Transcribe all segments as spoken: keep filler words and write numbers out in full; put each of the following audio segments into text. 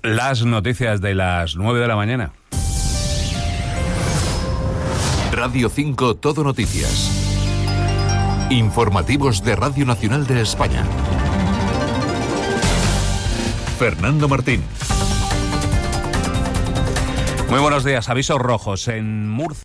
Las noticias de las nueve de la mañana. Radio cinco Todo Noticias. Informativos de Radio Nacional de España. Fernando Martín. Muy buenos días. Avisos rojos en Murcia.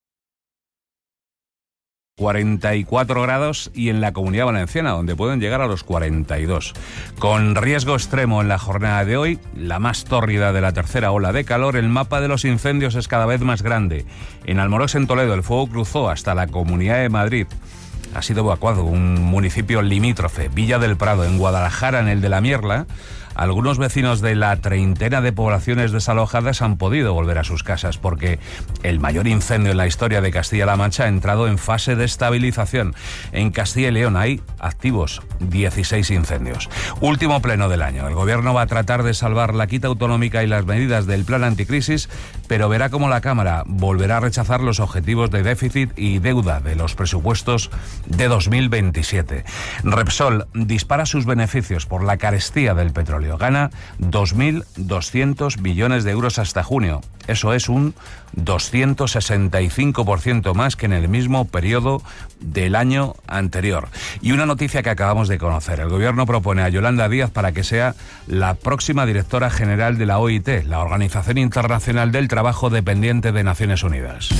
cuarenta y cuatro grados y en la Comunidad Valenciana, donde pueden llegar a los cuarenta y dos. Con riesgo extremo en la jornada de hoy, la más tórrida de la tercera ola de calor, el mapa de los incendios es cada vez más grande. En Almorox, en Toledo, el fuego cruzó hasta la Comunidad de Madrid. Ha sido evacuado un municipio limítrofe, Villa del Prado. En Guadalajara, en el de la Mierla, algunos vecinos de la treintena de poblaciones desalojadas han podido volver a sus casas porque el mayor incendio en la historia de Castilla-La Mancha ha entrado en fase de estabilización. En Castilla y León hay activos dieciséis incendios. Último pleno del año. El Gobierno va a tratar de salvar la quita autonómica y las medidas del plan anticrisis, pero verá cómo la Cámara volverá a rechazar los objetivos de déficit y deuda de los presupuestos de dos mil veintisiete. Repsol dispara sus beneficios por la carestía del petróleo. Gana dos mil doscientos billones de euros hasta junio. Eso es un doscientos sesenta y cinco por ciento más que en el mismo periodo del año anterior. Y una noticia que acabamos de conocer. El Gobierno propone a Yolanda Díaz para que sea la próxima directora general de la O I T, la Organización Internacional del Trabajo dependiente de Naciones Unidas.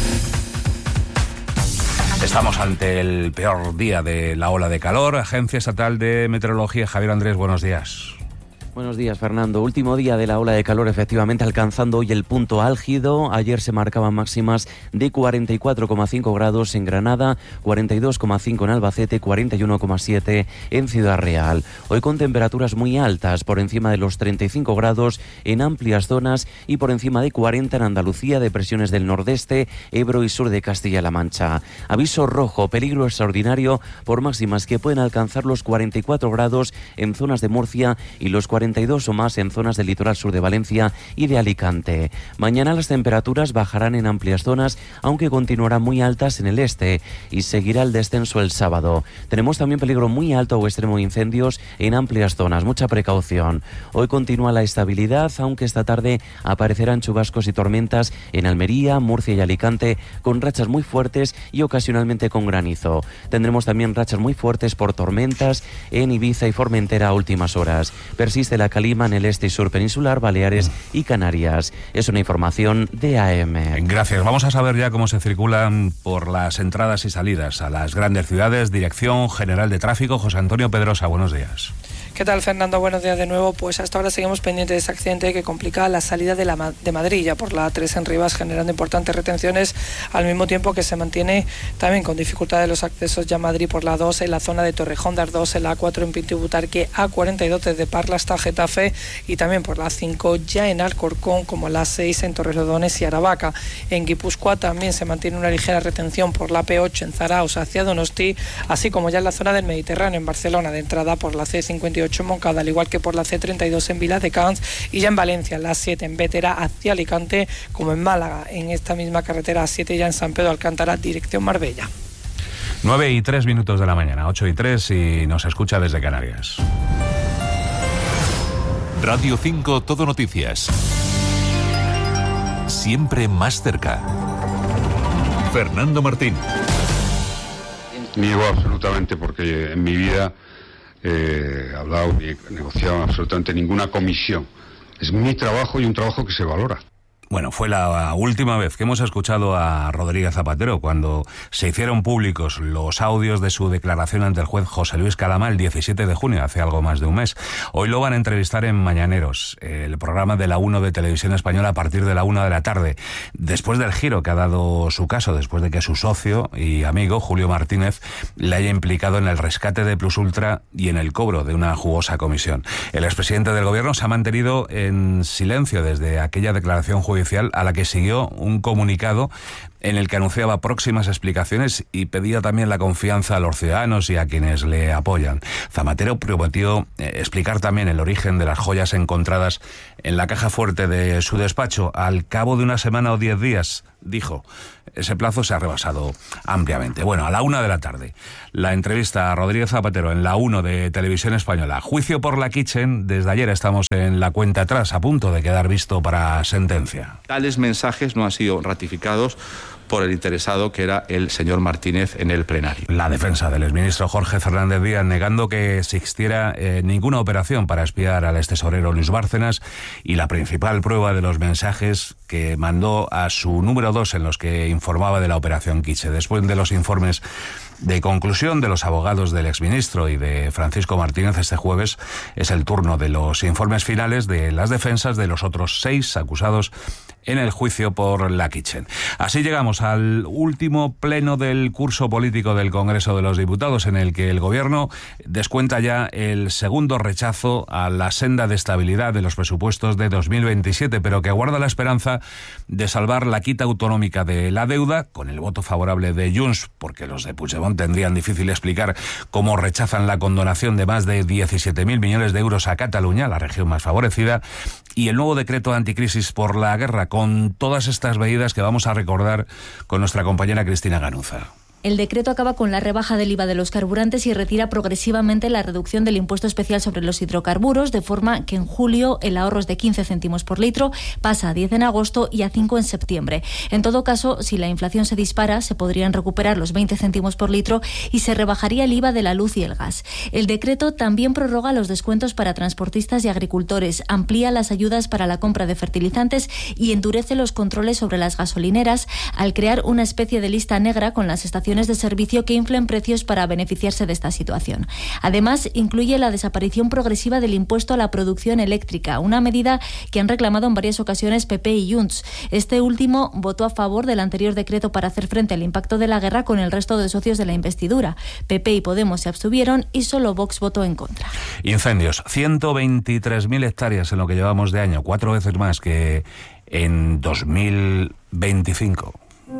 Estamos ante el peor día de la ola de calor. Agencia Estatal de Meteorología. Javier Andrés, buenos días. Buenos días, Fernando. Último día de la ola de calor, efectivamente alcanzando hoy el punto álgido. Ayer se marcaban máximas de cuarenta y cuatro coma cinco grados en Granada, cuarenta y dos coma cinco en Albacete, cuarenta y uno coma siete en Ciudad Real. Hoy con temperaturas muy altas, por encima de los treinta y cinco grados en amplias zonas y por encima de cuarenta en Andalucía, depresiones del nordeste, Ebro y sur de Castilla-La Mancha. Aviso rojo, peligro extraordinario por máximas que pueden alcanzar los cuarenta y cuatro grados en zonas de Murcia y los cuarenta y dos o más en zonas del litoral sur de Valencia y de Alicante. Mañana las temperaturas bajarán en amplias zonas, aunque continuarán muy altas en el este y seguirá el descenso el sábado. Tenemos también peligro muy alto o extremo de incendios en amplias zonas. Mucha precaución. Hoy continúa la estabilidad, aunque esta tarde aparecerán chubascos y tormentas en Almería, Murcia y Alicante, con rachas muy fuertes y ocasionalmente con granizo. Tendremos también rachas muy fuertes por tormentas en Ibiza y Formentera a últimas horas. Persiste la calima en el este y sur peninsular, Baleares y Canarias. Es una información de A M. Gracias. Vamos a saber ya cómo se circulan por las entradas y salidas a las grandes ciudades. Dirección General de Tráfico, José Antonio Pedrosa, buenos días. ¿Qué tal, Fernando? Buenos días de nuevo. Pues hasta ahora seguimos pendientes de ese accidente que complica la salida de, la, de Madrid, ya por la A tres en Rivas, generando importantes retenciones, al mismo tiempo que se mantiene también con dificultades los accesos ya a Madrid por la dos en la zona de Torrejón de Ardoz, en la A cuatro en Pinto y Butarque, A cuarenta y dos desde Parla hasta Getafe y también por la A cinco ya en Alcorcón, como la A seis en Torrelodones y Aravaca. En Guipúzcoa también se mantiene una ligera retención por la P ocho en Zarauz hacia Donosti, así como ya en la zona del Mediterráneo en Barcelona, de entrada por la C cincuenta y ocho en Moncada, al igual que por la C treinta y dos en Viladecans y ya en Valencia, la A siete en Bétera hacia Alicante, como en Málaga, en esta misma carretera A siete ya en San Pedro Alcántara, dirección Marbella. nueve y tres minutos de la mañana, ocho y tres, y nos escucha desde Canarias. Radio cinco Todo Noticias. Siempre más cerca. Fernando Martín. Niego absolutamente, porque en mi vida he hablado ni he negociado absolutamente ninguna comisión. Es mi trabajo y un trabajo que se valora. Bueno, fue la última vez que hemos escuchado a Rodríguez Zapatero cuando se hicieron públicos los audios de su declaración ante el juez José Luis Calama el diecisiete de junio, hace algo más de un mes. Hoy lo van a entrevistar en Mañaneros, el programa de la uno de Televisión Española, a partir de la una de la tarde. Después del giro que ha dado su caso, después de que su socio y amigo, Julio Martínez, le haya implicado en el rescate de Plus Ultra y en el cobro de una jugosa comisión. El expresidente del Gobierno se ha mantenido en silencio desde aquella declaración judicial, a la que siguió un comunicado en el que anunciaba próximas explicaciones y pedía también la confianza a los ciudadanos y a quienes le apoyan. Zapatero prometió eh, explicar también el origen de las joyas encontradas en la caja fuerte de su despacho. Al cabo de una semana o diez días, dijo, ese plazo se ha rebasado ampliamente. Bueno, a la una de la tarde, la entrevista a Rodríguez Zapatero en la uno de Televisión Española. Juicio por la Kitchen. Desde ayer estamos en la cuenta atrás, a punto de quedar visto para sentencia. Tales mensajes no han sido ratificados por el interesado, que era el señor Martínez, en el plenario. La defensa del exministro Jorge Fernández Díaz negando que existiera eh, ninguna operación para espiar al extesorero Luis Bárcenas, y la principal prueba de los mensajes que mandó a su número dos en los que informaba de la operación Quiche. Después de los informes de conclusión de los abogados del exministro y de Francisco Martínez este jueves, es el turno de los informes finales de las defensas de los otros seis acusados en el juicio por la Kitchen. Así llegamos al último pleno del curso político del Congreso de los Diputados, en el que el Gobierno descuenta ya el segundo rechazo a la senda de estabilidad de los presupuestos de dos mil veintisiete, pero que guarda la esperanza de salvar la quita autonómica de la deuda con el voto favorable de Junts, porque los de Puigdemont tendrían difícil explicar cómo rechazan la condonación de más de diecisiete mil millones de euros a Cataluña, la región más favorecida, y el nuevo decreto anticrisis por la guerra, con todas estas medidas que vamos a recordar con nuestra compañera Cristina Ganuza. El decreto acaba con la rebaja del I V A de los carburantes y retira progresivamente la reducción del impuesto especial sobre los hidrocarburos, de forma que en julio el ahorro es de quince céntimos por litro, pasa a diez en agosto y a cinco en septiembre. En todo caso, si la inflación se dispara, se podrían recuperar los veinte céntimos por litro y se rebajaría el I V A de la luz y el gas. El decreto también prorroga los descuentos para transportistas y agricultores, amplía las ayudas para la compra de fertilizantes y endurece los controles sobre las gasolineras, al crear una especie de lista negra con las estaciones de servicio que inflen precios para beneficiarse de esta situación. Además, incluye la desaparición progresiva del impuesto a la producción eléctrica, una medida que han reclamado en varias ocasiones P P y Junts. Este último votó a favor del anterior decreto para hacer frente al impacto de la guerra con el resto de socios de la investidura. P P y Podemos se abstuvieron y solo Vox votó en contra. Incendios, ciento veintitrés mil hectáreas en lo que llevamos de año, cuatro veces más que en dos mil veinticinco.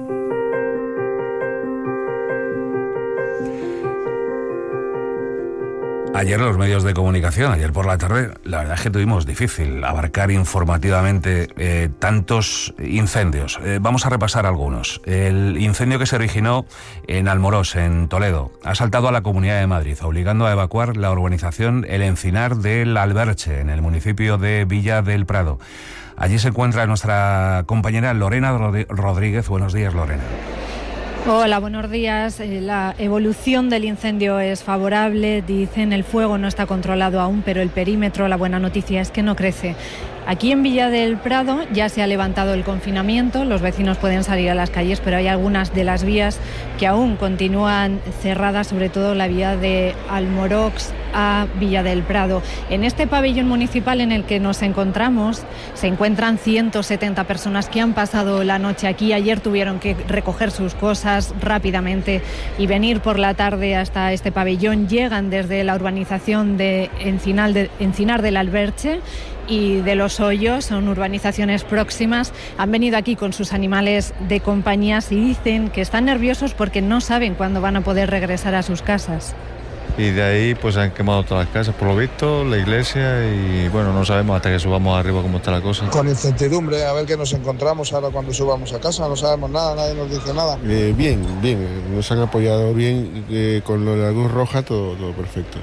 Ayer los medios de comunicación, ayer por la tarde, la verdad es que tuvimos difícil abarcar informativamente eh, tantos incendios. Eh, vamos a repasar algunos. El incendio que se originó en Almorós, en Toledo, ha saltado a la Comunidad de Madrid, obligando a evacuar la urbanización El Encinar del Alberche, en el municipio de Villa del Prado. Allí se encuentra nuestra compañera Lorena Rodríguez. Buenos días, Lorena. Hola, buenos días. La evolución del incendio es favorable. Dicen el fuego no está controlado aún, pero el perímetro, la buena noticia es que no crece. Aquí en Villa del Prado ya se ha levantado el confinamiento, los vecinos pueden salir a las calles, pero hay algunas de las vías que aún continúan cerradas, sobre todo la vía de Almorós a Villa del Prado. En este pabellón municipal en el que nos encontramos se encuentran ciento setenta personas que han pasado la noche aquí. Ayer tuvieron que recoger sus cosas rápidamente y venir por la tarde hasta este pabellón. Llegan desde la urbanización de Encinar, de Encinar del Alberche y de Los Hoyos, son urbanizaciones próximas. Han venido aquí con sus animales de compañías y dicen que están nerviosos porque no saben cuándo van a poder regresar a sus casas. Y de ahí pues han quemado todas las casas, por lo visto, la iglesia, y bueno, no sabemos hasta que subamos arriba cómo está la cosa. Con incertidumbre, a ver qué nos encontramos ahora cuando subamos a casa, no sabemos nada, nadie nos dice nada. Eh, bien, bien, nos han apoyado bien, eh, con lo de la Cruz Roja todo, todo perfecto.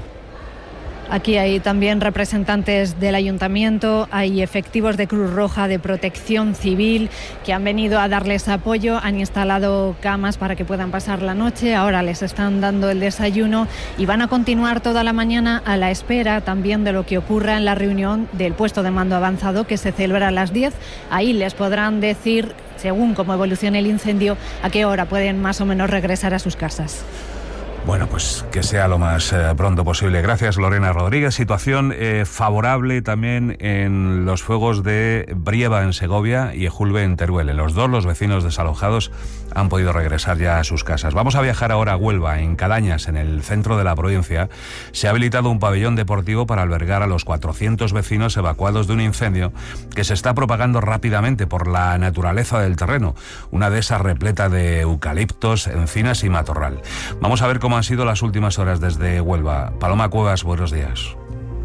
Aquí hay también representantes del ayuntamiento, hay efectivos de Cruz Roja, de Protección Civil, que han venido a darles apoyo, han instalado camas para que puedan pasar la noche, ahora les están dando el desayuno y van a continuar toda la mañana a la espera también de lo que ocurra en la reunión del puesto de mando avanzado que se celebra a las diez. Ahí les podrán decir, según cómo evolucione el incendio, a qué hora pueden más o menos regresar a sus casas. Bueno, pues que sea lo más eh, pronto posible. Gracias, Lorena Rodríguez. Situación eh, favorable también en los fuegos de Brieva en Segovia y Ejulbe en Teruel. En los dos, los vecinos desalojados han podido regresar ya a sus casas. Vamos a viajar ahora a Huelva, en Cadañas, en el centro de la provincia. Se ha habilitado un pabellón deportivo para albergar a los cuatrocientos vecinos evacuados de un incendio que se está propagando rápidamente por la naturaleza del terreno. Una dehesa repleta de eucaliptos, encinas y matorral. Vamos a ver cómo han sido las últimas horas desde Huelva. Paloma Cuevas, buenos días.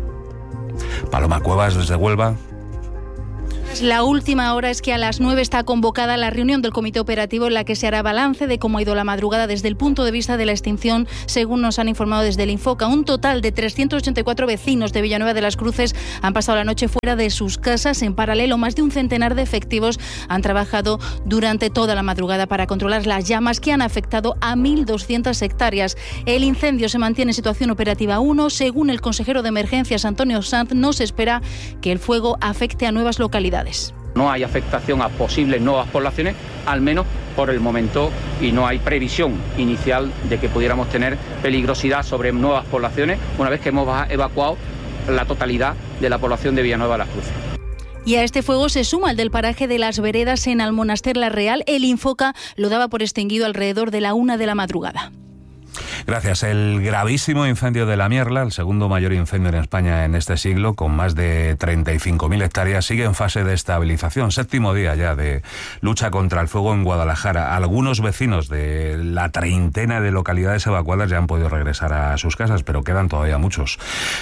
Paloma Cuevas desde Huelva. La última hora es que a las nueve está convocada la reunión del comité operativo en la que se hará balance de cómo ha ido la madrugada desde el punto de vista de la extinción, según nos han informado desde el Infoca. Un total de trescientos ochenta y cuatro vecinos de Villanueva de las Cruces han pasado la noche fuera de sus casas. En paralelo, más de un centenar de efectivos han trabajado durante toda la madrugada para controlar las llamas que han afectado a mil doscientas hectáreas. El incendio se mantiene en situación operativa uno. Según el consejero de Emergencias, Antonio Sanz, no se espera que el fuego afecte a nuevas localidades. No hay afectación a posibles nuevas poblaciones, al menos por el momento, y no hay previsión inicial de que pudiéramos tener peligrosidad sobre nuevas poblaciones una vez que hemos evacuado la totalidad de la población de Villanueva de las Cruces. Y a este fuego se suma el del paraje de Las Veredas en Almonaster La Real. El Infoca lo daba por extinguido alrededor de la una de la madrugada. Gracias. El gravísimo incendio de La Mierla, el segundo mayor incendio en España en este siglo, con más de treinta y cinco mil hectáreas, sigue en fase de estabilización. Séptimo día ya de lucha contra el fuego en Guadalajara. Algunos vecinos de la treintena de localidades evacuadas ya han podido regresar a sus casas, pero quedan todavía muchos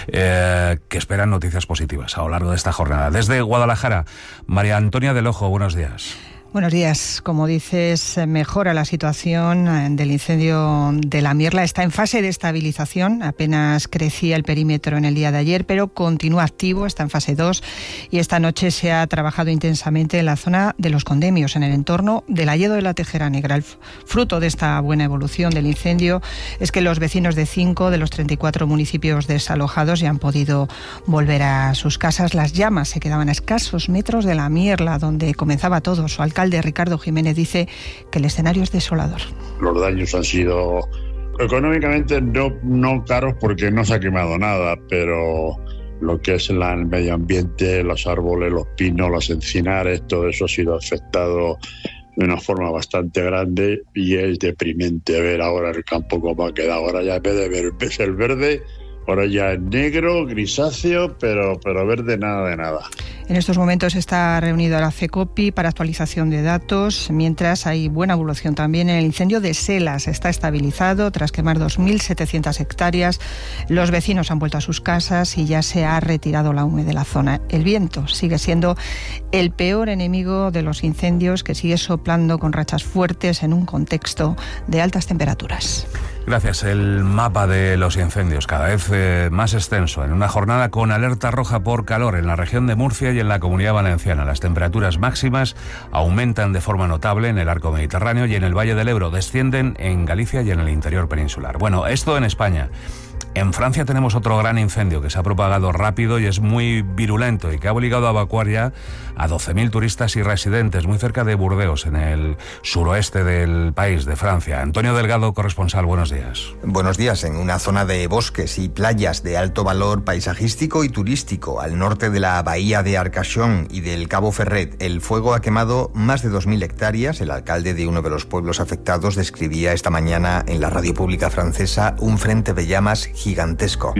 eh, que esperan noticias positivas a lo largo de esta jornada. Desde Guadalajara, María Antonia del Ojo, buenos días. Buenos días. Como dices, mejora la situación del incendio de La Mierla. Está en fase de estabilización. Apenas crecía el perímetro en el día de ayer, pero continúa activo, está en fase dos. Y esta noche se ha trabajado intensamente en la zona de Los Condemios, en el entorno del Hayedo de la Tejera Negra. El fruto de esta buena evolución del incendio es que los vecinos de cinco de los treinta y cuatro municipios desalojados ya han podido volver a sus casas. Las llamas se quedaban a escasos metros de La Mierla, donde comenzaba todo. Su alcalde El alcalde Ricardo Jiménez dice que el escenario es desolador. Los daños han sido económicamente no, no caros porque no se ha quemado nada, pero lo que es el medio ambiente, los árboles, los pinos, los encinares, todo eso ha sido afectado de una forma bastante grande y es deprimente ver ahora el campo como ha quedado. Ahora ya en vez de ver el verde, ahora ya es negro, grisáceo, pero, pero verde nada de nada. En estos momentos está reunido la CECOPI para actualización de datos, mientras hay buena evolución también en el incendio de Selas. Está estabilizado tras quemar dos mil setecientas hectáreas. Los vecinos han vuelto a sus casas y ya se ha retirado la hume de la zona. El viento sigue siendo el peor enemigo de los incendios, que sigue soplando con rachas fuertes en un contexto de altas temperaturas. Gracias. El mapa de los incendios cada vez eh, más extenso, en una jornada con alerta roja por calor en la región de Murcia y en la Comunidad Valenciana. Las temperaturas máximas aumentan de forma notable en el arco mediterráneo y en el Valle del Ebro. Descienden en Galicia y en el interior peninsular. Bueno, esto en España. En Francia tenemos otro gran incendio que se ha propagado rápido y es muy virulento y que ha obligado a evacuar ya a doce mil turistas y residentes muy cerca de Burdeos, en el suroeste del país, de Francia. Antonio Delgado, corresponsal, buenos días. Buenos días. En una zona de bosques y playas de alto valor paisajístico y turístico, al norte de la bahía de Arcachon y del Cabo Ferret, el fuego ha quemado más de dos mil hectáreas. El alcalde de uno de los pueblos afectados describía esta mañana en la radio pública francesa un frente de llamas gigantesco.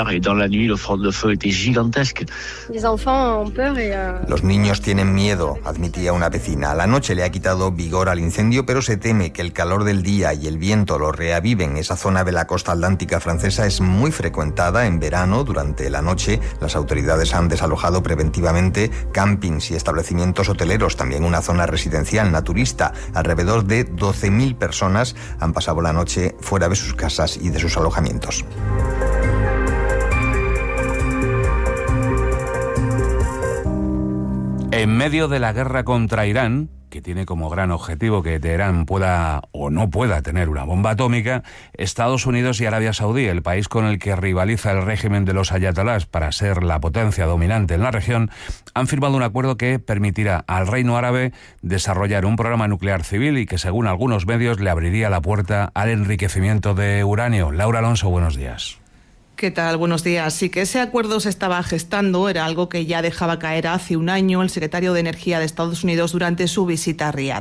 Los niños tienen miedo, admitía una vecina. La noche le ha quitado vigor al incendio, pero se teme que el calor del día y el viento lo reaviven. Esa zona de la costa atlántica francesa es muy frecuentada en verano. Durante la noche, las autoridades han desalojado preventivamente campings y establecimientos hoteleros, también una zona residencial naturista. Alrededor de doce mil personas han pasado la noche fuera de sus casas y de sus alojamientos. En medio de la guerra contra Irán, que tiene como gran objetivo que Teherán pueda o no pueda tener una bomba atómica, Estados Unidos y Arabia Saudí, el país con el que rivaliza el régimen de los ayatolás para ser la potencia dominante en la región, han firmado un acuerdo que permitirá al Reino Árabe desarrollar un programa nuclear civil y que, según algunos medios, le abriría la puerta al enriquecimiento de uranio. Laura Alonso, buenos días. ¿Qué tal? Buenos días. Sí, que ese acuerdo se estaba gestando, era algo que ya dejaba caer hace un año el secretario de Energía de Estados Unidos durante su visita a Riad.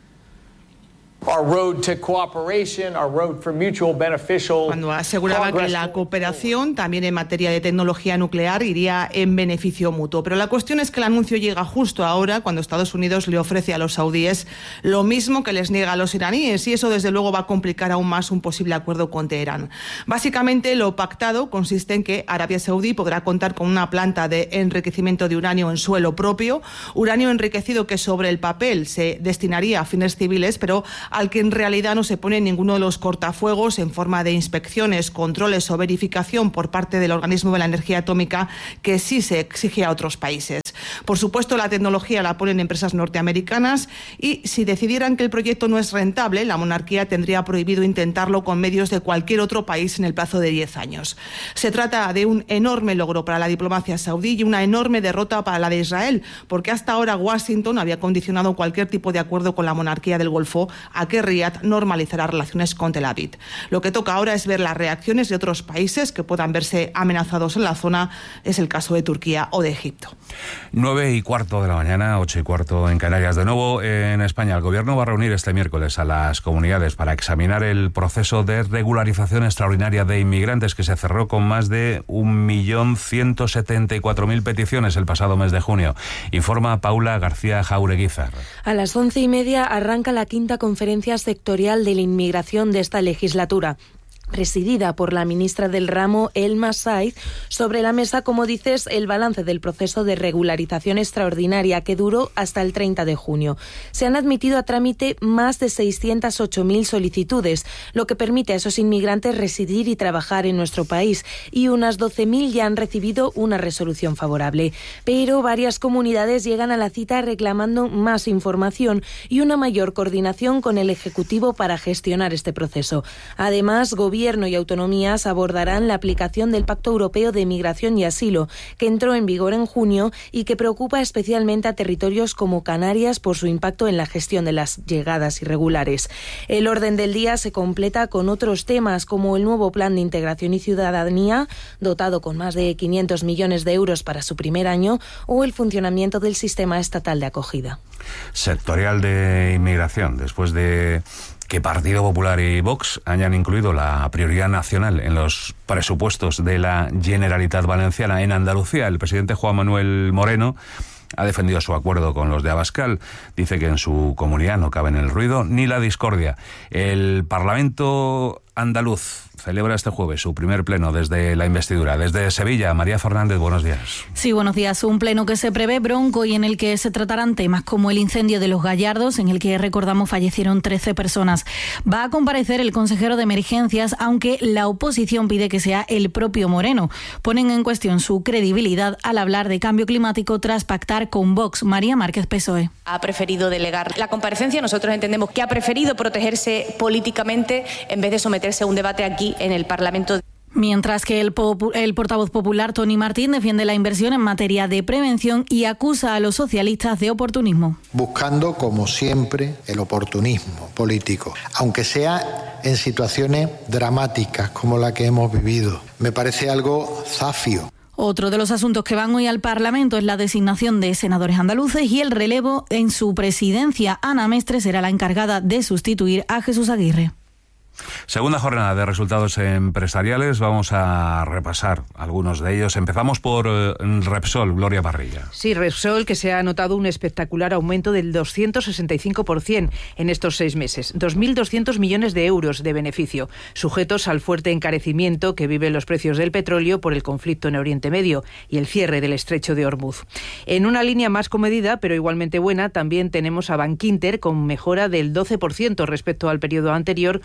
Cuando aseguraba que la cooperación, también en materia de tecnología nuclear, iría en beneficio mutuo. Pero la cuestión es que el anuncio llega justo ahora, cuando Estados Unidos le ofrece a los saudíes lo mismo que les niega a los iraníes, y eso desde luego va a complicar aún más un posible acuerdo con Teherán. Básicamente, lo pactado consiste en que Arabia Saudí podrá contar con una planta de enriquecimiento de uranio en suelo propio, uranio enriquecido que sobre el papel se destinaría a fines civiles, pero al que en realidad no se pone ninguno de los cortafuegos en forma de inspecciones, controles o verificación por parte del organismo de la energía atómica que sí se exige a otros países. Por supuesto, la tecnología la ponen empresas norteamericanas y si decidieran que el proyecto no es rentable, la monarquía tendría prohibido intentarlo con medios de cualquier otro país en el plazo de diez años. Se trata de un enorme logro para la diplomacia saudí y una enorme derrota para la de Israel, porque hasta ahora Washington había condicionado cualquier tipo de acuerdo con la monarquía del Golfo a que Riad normalizará relaciones con Tel Aviv. Lo que toca ahora es ver las reacciones de otros países que puedan verse amenazados en la zona. Es el caso de Turquía o de Egipto. Nueve y cuarto de la mañana, ocho y cuarto en Canarias. De nuevo, en España, el Gobierno va a reunir este miércoles a las comunidades para examinar el proceso de regularización extraordinaria de inmigrantes que se cerró con más de un millón ciento setenta y cuatro mil peticiones el pasado mes de junio. Informa Paula García Jaureguizar. A las once y media arranca la quinta conferencia sectorial de la inmigración de esta legislatura, presidida por la ministra del ramo, Elma Saiz. Sobre la mesa, como dices, el balance del proceso de regularización extraordinaria que duró hasta el treinta de junio. Se han admitido a trámite más de seiscientas ocho mil solicitudes, lo que permite a esos inmigrantes residir y trabajar en nuestro país, y unas doce mil ya han recibido una resolución favorable. Pero varias comunidades llegan a la cita reclamando más información y una mayor coordinación con el Ejecutivo para gestionar este proceso. Además, gobierno Gobierno y autonomías abordarán la aplicación del Pacto Europeo de Migración y Asilo, que entró en vigor en junio y que preocupa especialmente a territorios como Canarias por su impacto en la gestión de las llegadas irregulares. El orden del día se completa con otros temas como el nuevo Plan de Integración y Ciudadanía, dotado con más de quinientos millones de euros para su primer año, o el funcionamiento del sistema estatal de acogida. Sectorial de inmigración, después de que Partido Popular y Vox hayan incluido la prioridad nacional en los presupuestos de la Generalitat Valenciana en Andalucía. El presidente Juan Manuel Moreno ha defendido su acuerdo con los de Abascal. Dice que en su comunidad no caben el ruido ni la discordia. El Parlamento andaluz celebra este jueves su primer pleno desde la investidura. Desde Sevilla, María Fernández, buenos días. Sí, buenos días. Un pleno que se prevé bronco y en el que se tratarán temas como el incendio de Los Gallardos, en el que, recordamos, fallecieron trece personas. Va a comparecer el consejero de Emergencias, aunque la oposición pide que sea el propio Moreno. Ponen en cuestión su credibilidad al hablar de cambio climático tras pactar con Vox. María Márquez, P S O E. Ha preferido delegar la comparecencia. Nosotros entendemos que ha preferido protegerse políticamente en vez de someterse a un debate aquí en el Parlamento. Mientras que el, el portavoz popular Tony Martín defiende la inversión en materia de prevención y acusa a los socialistas de oportunismo. Buscando, como siempre, el oportunismo político, aunque sea en situaciones dramáticas como la que hemos vivido. Me parece algo zafio. Otro de los asuntos que van hoy al Parlamento es la designación de senadores andaluces y el relevo en su presidencia. Ana Mestre será la encargada de sustituir a Jesús Aguirre. Segunda jornada de resultados empresariales. Vamos a repasar algunos de ellos. Empezamos por eh, Repsol, Gloria Parrilla. Sí, Repsol, que se ha notado un espectacular aumento del doscientos sesenta y cinco por ciento en estos seis meses. dos mil doscientos millones de euros de beneficio, sujetos al fuerte encarecimiento que viven los precios del petróleo por el conflicto en Oriente Medio y el cierre del estrecho de Hormuz. En una línea más comedida, pero igualmente buena, también tenemos a Bankinter con mejora del doce por ciento respecto al periodo anterior, o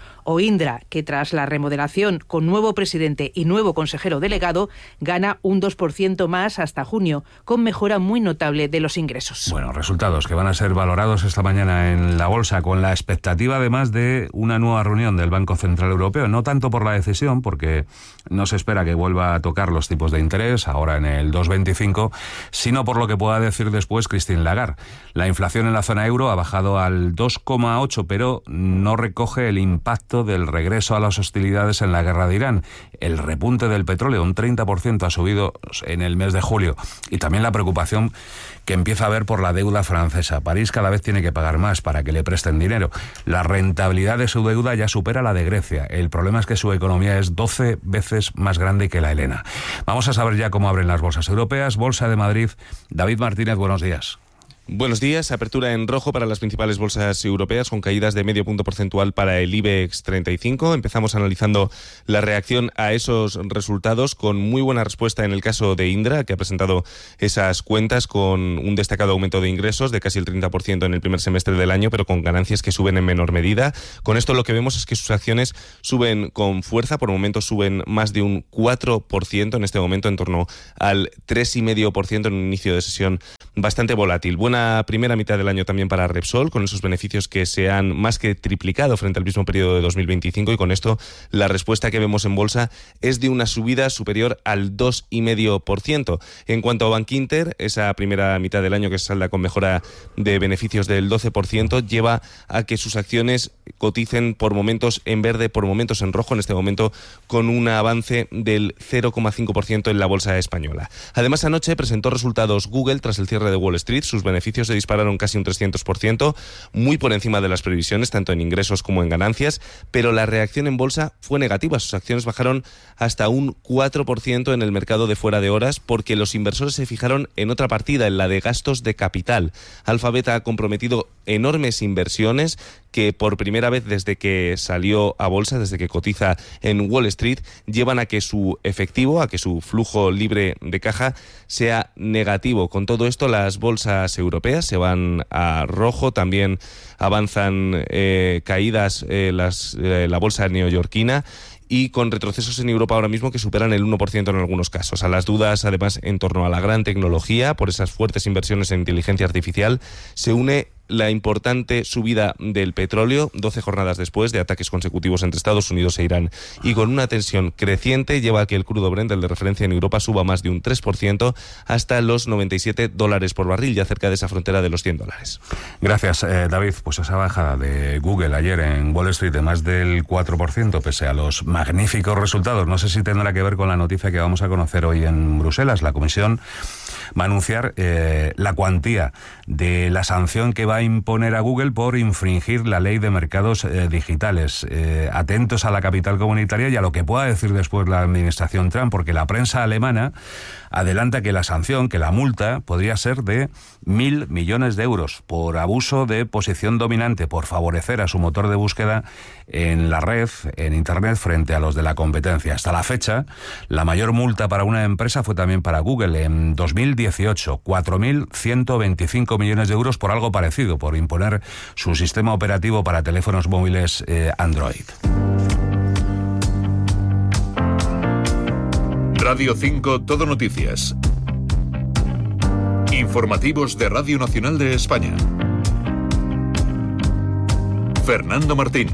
Indra, que tras la remodelación con nuevo presidente y nuevo consejero delegado, gana un dos por ciento más hasta junio, con mejora muy notable de los ingresos. Bueno, resultados que van a ser valorados esta mañana en la bolsa, con la expectativa además de una nueva reunión del Banco Central Europeo, no tanto por la decisión, porque no se espera que vuelva a tocar los tipos de interés, ahora en el dos coma veinticinco, sino por lo que pueda decir después Christine Lagarde. La inflación en la zona euro ha bajado al dos coma ocho, pero no recoge el impacto del regreso a las hostilidades en la guerra de Irán. El repunte del petróleo, un treinta por ciento ha subido en el mes de julio, y también la preocupación que empieza a haber por la deuda francesa. París cada vez tiene que pagar más para que le presten dinero. La rentabilidad de su deuda ya supera la de Grecia. El problema es que su economía es doce veces más grande que la helena. Vamos a saber ya cómo abren las bolsas europeas. Bolsa de Madrid. David Martínez, buenos días. Buenos días. Apertura en rojo para las principales bolsas europeas, con caídas de medio punto porcentual para el IBEX treinta y cinco. Empezamos analizando la reacción a esos resultados, con muy buena respuesta en el caso de Indra, que ha presentado esas cuentas con un destacado aumento de ingresos de casi el treinta por ciento en el primer semestre del año, pero con ganancias que suben en menor medida. Con esto lo que vemos es que sus acciones suben con fuerza, por momentos suben más de un cuatro por ciento, en este momento en torno al tres coma cinco por ciento en un inicio de sesión bastante volátil. Buena primera mitad del año también para Repsol, con esos beneficios que se han más que triplicado frente al mismo periodo de dos mil veinticinco, y con esto la respuesta que vemos en bolsa es de una subida superior al dos coma cinco por ciento. En cuanto a Bankinter, esa primera mitad del año que se salda con mejora de beneficios del doce por ciento lleva a que sus acciones coticen por momentos en verde, por momentos en rojo, en este momento con un avance del cero coma cinco por ciento en la bolsa española. Además, anoche presentó resultados Google tras el cierre de Wall Street. Sus beneficios se dispararon casi un trescientos por ciento, muy por encima de las previsiones, tanto en ingresos como en ganancias, pero la reacción en bolsa fue negativa. Sus acciones bajaron hasta un cuatro por ciento en el mercado de fuera de horas, porque los inversores se fijaron en otra partida, en la de gastos de capital. Alphabet ha comprometido enormes inversiones que por primera vez desde que salió a bolsa, desde que cotiza en Wall Street, llevan a que su efectivo, a que su flujo libre de caja sea negativo. Con todo esto, las bolsas europeas se van a rojo, también avanzan eh, caídas eh, las, eh, la bolsa neoyorquina, y con retrocesos en Europa ahora mismo que superan el uno por ciento en algunos casos. A las dudas, además, en torno a la gran tecnología, por esas fuertes inversiones en inteligencia artificial, se une la importante subida del petróleo, doce jornadas después de ataques consecutivos entre Estados Unidos e Irán, y con una tensión creciente lleva a que el crudo Brent, el de referencia en Europa, suba más de un tres por ciento hasta los noventa y siete dólares por barril, ya cerca de esa frontera de los cien dólares. Gracias, eh, David. Pues esa bajada de Google ayer en Wall Street de más del cuatro por ciento, pese a los magníficos resultados, no sé si tendrá que ver con la noticia que vamos a conocer hoy en Bruselas. La Comisión va a anunciar eh, la cuantía de la sanción que va a imponer a Google por infringir la ley de mercados eh, digitales. Eh, atentos a la capital comunitaria y a lo que pueda decir después la administración Trump, porque la prensa alemana adelanta que la sanción, que la multa, podría ser de mil millones de euros por abuso de posición dominante, por favorecer a su motor de búsqueda en la red, en Internet, frente a los de la competencia. Hasta la fecha, la mayor multa para una empresa fue también para Google en dos mil dieciocho, cuatro mil ciento veinticinco millones de euros por algo parecido, por imponer su sistema operativo para teléfonos móviles eh, Android. Radio cinco Todo Noticias. Informativos de Radio Nacional de España. Fernando Martín.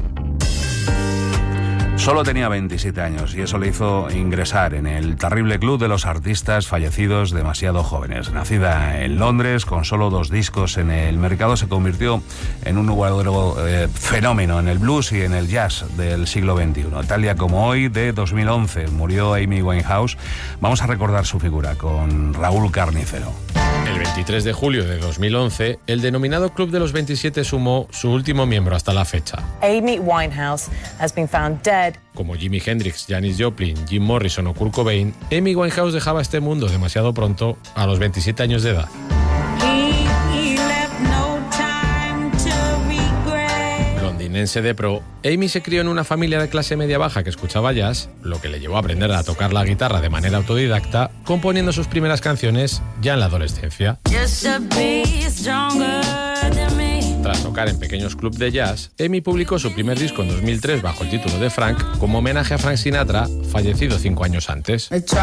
Solo tenía veintisiete años y eso le hizo ingresar en el terrible club de los artistas fallecidos demasiado jóvenes. Nacida en Londres, con solo dos discos en el mercado, se convirtió en un nuevo eh, fenómeno en el blues y en el jazz del siglo veintiuno. Tal día como hoy, de dos mil once, murió Amy Winehouse. Vamos a recordar su figura con Raúl Carnicero. El veintitrés de julio de dos mil once, el denominado Club de los veintisiete sumó su último miembro hasta la fecha. Amy Winehouse has been found dead. Como Jimi Hendrix, Janis Joplin, Jim Morrison o Kurt Cobain, Amy Winehouse dejaba este mundo demasiado pronto, a los veintisiete años de edad. Londinense de pro, Amy se crió en una familia de clase media-baja que escuchaba jazz, lo que le llevó a aprender a tocar la guitarra de manera autodidacta, componiendo sus primeras canciones ya en la adolescencia. Tras tocar en pequeños clubs de jazz, Amy publicó su primer disco en dos mil tres bajo el título de Frank, como homenaje a Frank Sinatra, fallecido cinco años antes. Pero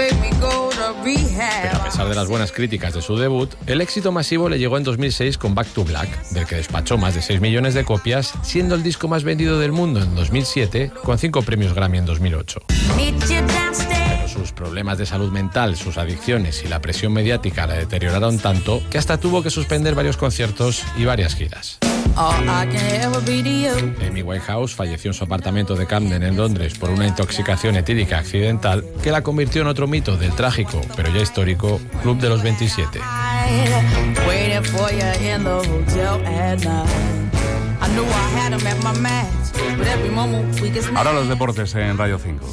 a pesar de las buenas críticas de su debut, el éxito masivo le llegó en dos mil seis con Back to Black, del que despachó más de seis millones de copias, siendo el disco más vendido del mundo en dos mil siete, con cinco premios Grammy en dos mil ocho. Pero sus problemas de salud mental, sus adicciones y la presión mediática la deterioraron tanto que hasta tuvo que suspender varios conciertos y varias giras. Amy Winehouse falleció en su apartamento de Camden, en Londres, por una intoxicación etílica accidental que la convirtió en otro mito del trágico, pero ya histórico, Club de los veintisiete. Ahora los deportes en Radio cinco.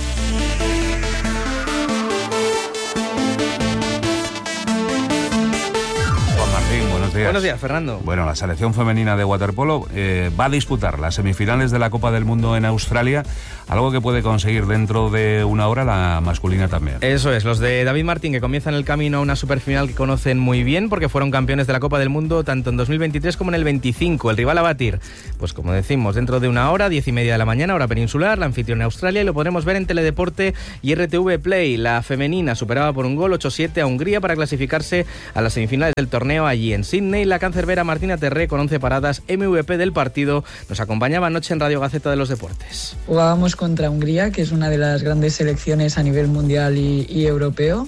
Buenos días. Buenos días, Fernando. Bueno, la selección femenina de waterpolo eh, va a disputar las semifinales de la Copa del Mundo en Australia, algo que puede conseguir dentro de una hora la masculina también. Eso es, los de David Martín, que comienzan el camino a una superfinal que conocen muy bien porque fueron campeones de la Copa del Mundo tanto en dos mil veintitrés como en el veinticinco. El rival a batir, pues como decimos, dentro de una hora, diez y media de la mañana, hora peninsular, la anfitriona Australia, y lo podremos ver en Teledeporte y R T V Play. La femenina superaba por un gol ocho siete a Hungría para clasificarse a las semifinales del torneo allí en Sydney. La cancerbera Martina Terré, con once paradas, M V P del partido, nos acompañaba anoche en Radio Gaceta de los Deportes. Jugábamos contra Hungría, que es una de las grandes selecciones a nivel mundial y, y europeo,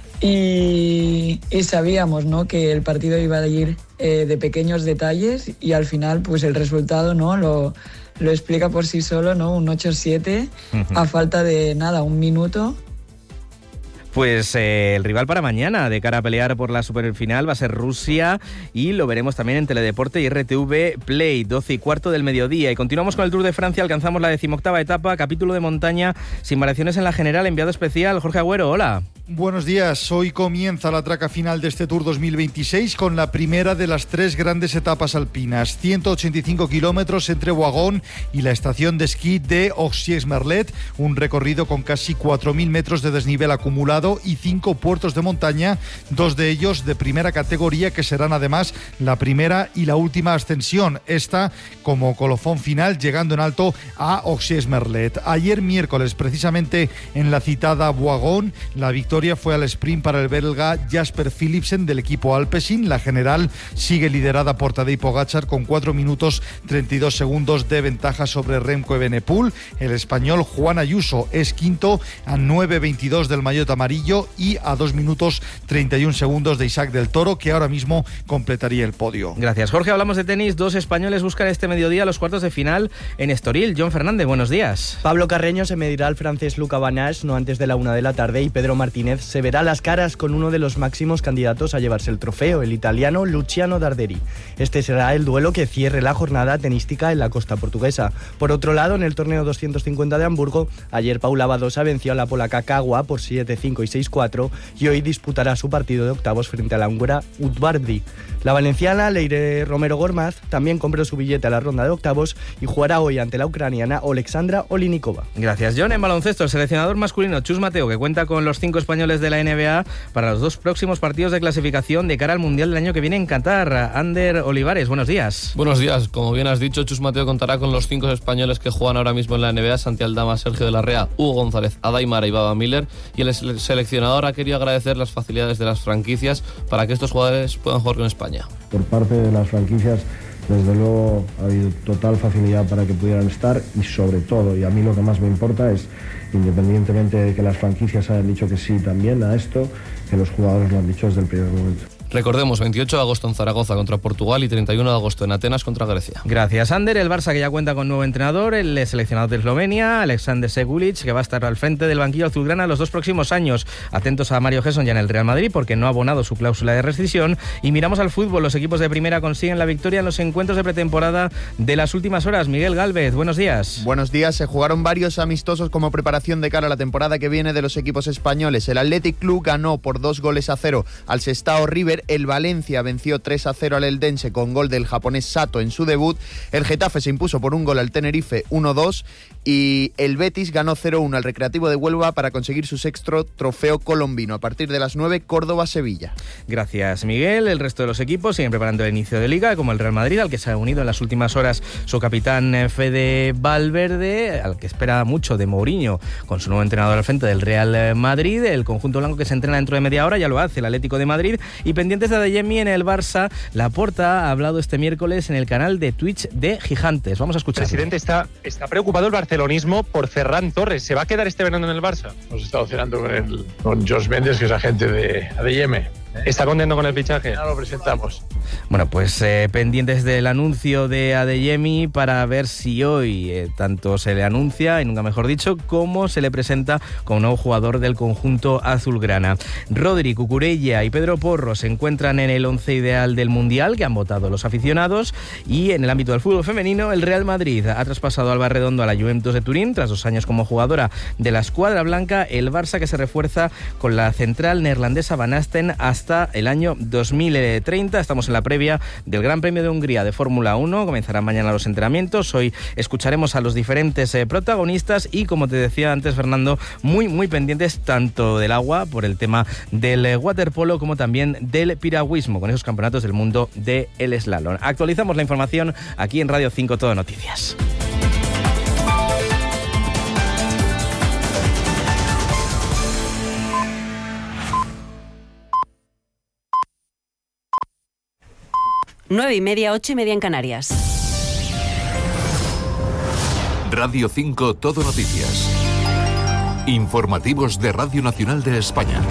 y, y sabíamos, ¿no?, que el partido iba a ir eh, de pequeños detalles, y al final pues el resultado, ¿no?, lo, lo explica por sí solo, ¿no? Un ocho siete uh-huh. a falta de nada, un minuto. Pues eh, el rival para mañana, de cara a pelear por la superfinal, va a ser Rusia, y lo veremos también en Teledeporte y R T V Play, doce y cuarto del mediodía. Y continuamos con el Tour de Francia, alcanzamos la decimoctava etapa, capítulo de montaña, sin variaciones en la general. Enviado especial, Jorge Agüero, hola. Buenos días, hoy comienza la traca final de este Tour dos mil veintiséis con la primera de las tres grandes etapas alpinas, ciento ochenta y cinco kilómetros entre Wagón y la estación de esquí de Oxiers-Merlet, un recorrido con casi cuatro mil metros de desnivel acumulado y cinco puertos de montaña, dos de ellos de primera categoría, que serán además la primera y la última ascensión, esta como colofón final, llegando en alto a Oxiers-Merlet. Ayer miércoles, precisamente en la citada Wagón, la victoria fue al sprint para el belga Jasper Philipsen del equipo Alpecin. La general sigue liderada por Tadej Pogačar con cuatro minutos treinta y dos segundos de ventaja sobre Remco Evenepoel. El español Juan Ayuso es quinto a nueve veintidós del maillot amarillo y a dos minutos treinta y un segundos de Isaac del Toro, que ahora mismo completaría el podio. Gracias, Jorge. Hablamos de tenis. Dos españoles buscan este mediodía los cuartos de final en Estoril. John Fernández, buenos días. Pablo Carreño se medirá al francés Luca Banache no antes de la una de la tarde, y Pedro Martínez se verá las caras con uno de los máximos candidatos a llevarse el trofeo, el italiano Luciano Darderi. Este será el duelo que cierre la jornada tenística en la costa portuguesa. Por otro lado, en el torneo doscientos cincuenta de Hamburgo, ayer Paula Badosa venció a la polaca Kawa por siete cinco y seis cuatro, y hoy disputará su partido de octavos frente a la húngara Udvardi. La valenciana Leire Romero Gormaz también compró su billete a la ronda de octavos y jugará hoy ante la ucraniana Oleksandra Olinikova. Gracias, John. En baloncesto, el seleccionador masculino Chus Mateo, que cuenta con los cinco españoles de la N B A para los dos próximos partidos de clasificación de cara al Mundial del año que viene en Qatar. Ander Olivares, buenos días. Buenos días. Como bien has dicho, Chus Mateo contará con los cinco españoles que juegan ahora mismo en la N B A: Santi Aldama, Sergio de la Rea, Hugo González, Adaimara y Baba Miller. Y el seleccionador ha querido agradecer las facilidades de las franquicias para que estos jugadores puedan jugar con España. Por parte de las franquicias, desde luego ha habido total facilidad para que pudieran estar, y sobre todo, y a mí lo que más me importa es, independientemente de que las franquicias hayan dicho que sí también a esto, que los jugadores lo han dicho desde el primer momento. Recordemos, veintiocho de agosto en Zaragoza contra Portugal y treinta y uno de agosto en Atenas contra Grecia. Gracias, Ander. El Barça, que ya cuenta con nuevo entrenador, el seleccionador de Eslovenia, Alexander Segulic, que va a estar al frente del banquillo azulgrana los dos próximos años. Atentos a Mario Gesson ya en el Real Madrid, porque no ha abonado su cláusula de rescisión. Y miramos al fútbol. Los equipos de primera consiguen la victoria en los encuentros de pretemporada de las últimas horas. Miguel Gálvez, buenos días. Buenos días. Se jugaron varios amistosos como preparación de cara a la temporada que viene de los equipos españoles. El Athletic Club ganó por dos goles a cero al Sestao River ayer el Valencia venció tres a cero al Eldense con gol del japonés Sato en su debut. El Getafe se impuso por un gol al Tenerife uno dos y el Betis ganó cero uno al Recreativo de Huelva para conseguir su sexto trofeo colombino. A partir de las nueve, Córdoba-Sevilla. Gracias, Miguel. El resto de los equipos siguen preparando el inicio de Liga, como el Real Madrid, al que se ha unido en las últimas horas su capitán Fede Valverde, al que espera mucho de Mourinho con su nuevo entrenador al frente del Real Madrid. El conjunto blanco que se entrena dentro de media hora ya lo hace el Atlético de Madrid. Y pendientes de Adeyemi en el Barça, Laporta ha hablado este miércoles en el canal de Twitch de Gigantes. Vamos a escuchar. Presidente, está, está preocupado el barcelonismo por Ferran Torres. ¿Se va a quedar este verano en el Barça? Hemos estado cenando con, el, con Josh Mendes, que es agente de Adeyemi. ¿Está contento con el fichaje? Ya lo presentamos. Bueno, pues eh, pendientes del anuncio de Adeyemi para ver si hoy eh, tanto se le anuncia, y nunca mejor dicho, como se le presenta como nuevo jugador del conjunto azulgrana. Rodri, Cucurella y Pedro Porro se encuentran en el once ideal del Mundial que han votado los aficionados, y en el ámbito del fútbol femenino el Real Madrid ha traspasado a Alba Redondo a la Juventus de Turín tras dos años como jugadora de la escuadra blanca. El Barça que se refuerza con la central neerlandesa Van Asten hasta el año dos mil treinta. Estamos en la previa del Gran Premio de Hungría de Fórmula uno. Comenzarán mañana los entrenamientos. Hoy escucharemos a los diferentes eh, protagonistas y, como te decía antes, Fernando, muy muy pendientes tanto del agua por el tema del eh, waterpolo como también del piragüismo con esos campeonatos del mundo del slalom. Actualizamos la información aquí en Radio cinco Todo Noticias. Nueve y media, ocho y media en Canarias. Radio cinco Todo Noticias. Informativos de Radio Nacional de España.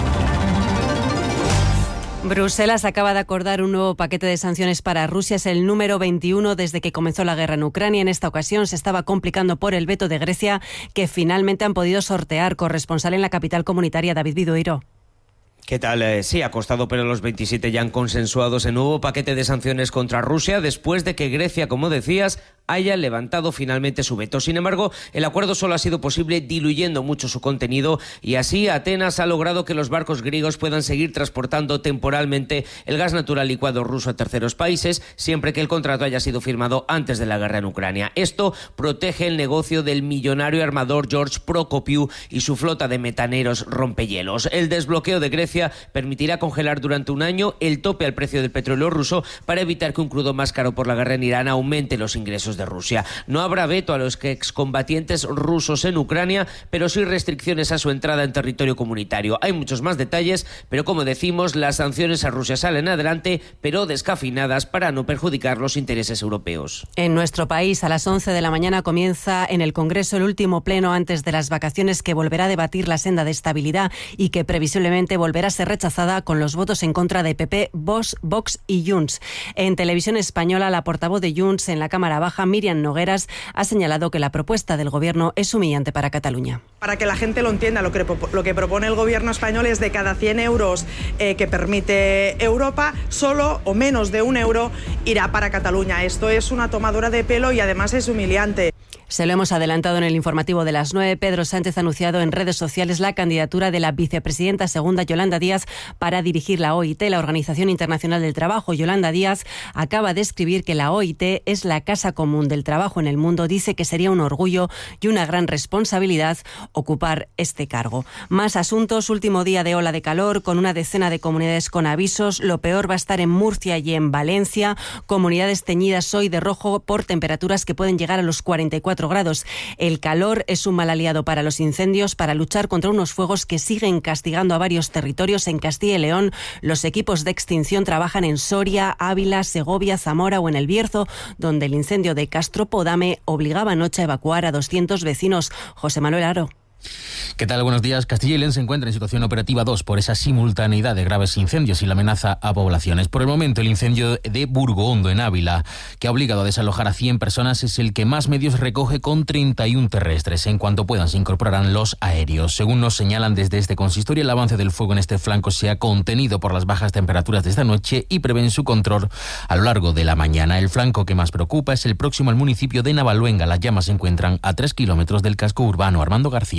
Bruselas acaba de acordar un nuevo paquete de sanciones para Rusia. Es el número veintiuno desde que comenzó la guerra en Ucrania. En esta ocasión se estaba complicando por el veto de Grecia, que finalmente han podido sortear. Corresponsal en la capital comunitaria, David Vidueiro. ¿Qué tal? Eh, sí, ha costado, pero los veintisiete ya han consensuado ese nuevo paquete de sanciones contra Rusia después de que Grecia, como decías, haya levantado finalmente su veto. Sin embargo, el acuerdo solo ha sido posible diluyendo mucho su contenido y así Atenas ha logrado que los barcos griegos puedan seguir transportando temporalmente el gas natural licuado ruso a terceros países, siempre que el contrato haya sido firmado antes de la guerra en Ucrania. Esto protege el negocio del millonario armador George Prokopiou y su flota de metaneros rompehielos. El desbloqueo de Grecia permitirá congelar durante un año el tope al precio del petróleo ruso para evitar que un crudo más caro por la guerra en Irán aumente los ingresos de Rusia. No habrá veto a los excombatientes rusos en Ucrania, pero sí restricciones a su entrada en territorio comunitario. Hay muchos más detalles, pero como decimos, las sanciones a Rusia salen adelante, pero descafeinadas para no perjudicar los intereses europeos. En nuestro país, a las once de la mañana comienza en el Congreso el último pleno antes de las vacaciones, que volverá a debatir la senda de estabilidad y que previsiblemente volverá a ser rechazada con los votos en contra de P P, Vox, Vox y Junts. En Televisión Española, la portavoz de Junts en la Cámara Baja, Míriam Nogueras, ha señalado que la propuesta del Gobierno es humillante para Cataluña. Para que la gente lo entienda, lo que, lo que propone el Gobierno español es de cada cien euros eh, que permite Europa, solo o menos de un euro irá para Cataluña. Esto es una tomadura de pelo y además es humillante. Se lo hemos adelantado en el informativo de las nueve. Pedro Sánchez ha anunciado en redes sociales la candidatura de la vicepresidenta segunda Yolanda Díaz para dirigir la O I T, la Organización Internacional del Trabajo. Yolanda Díaz acaba de escribir que la O I T es la casa común del trabajo en el mundo. Dice que sería un orgullo y una gran responsabilidad ocupar este cargo. Más asuntos. Último día de ola de calor con una decena de comunidades con avisos. Lo peor va a estar en Murcia y en Valencia. Comunidades teñidas hoy de rojo por temperaturas que pueden llegar a los cuarenta y cuatro grados. El calor es un mal aliado para los incendios, para luchar contra unos fuegos que siguen castigando a varios territorios. En Castilla y León, los equipos de extinción trabajan en Soria, Ávila, Segovia, Zamora o en El Bierzo, donde el incendio de Castropodame obligaba anoche a evacuar a doscientos vecinos. José Manuel Aro. ¿Qué tal? Buenos días. Castilla y León se encuentra en situación operativa dos por esa simultaneidad de graves incendios y la amenaza a poblaciones. Por el momento, el incendio de Burgohondo, en Ávila, que ha obligado a desalojar a cien personas, es el que más medios recoge, con treinta y uno terrestres. En cuanto puedan, se incorporarán los aéreos. Según nos señalan desde este consistorio, el avance del fuego en este flanco se ha contenido por las bajas temperaturas de esta noche y prevén su control a lo largo de la mañana. El flanco que más preocupa es el próximo al municipio de Navaluenga. Las llamas se encuentran a tres kilómetros del casco urbano. Armando García.